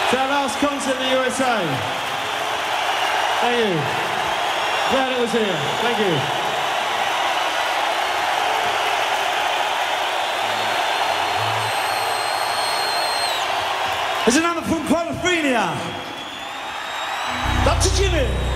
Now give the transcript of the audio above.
It's our last concert in the USA. Thank you. Glad it was here. Thank you. There's a number from California. Dr. Jimmy.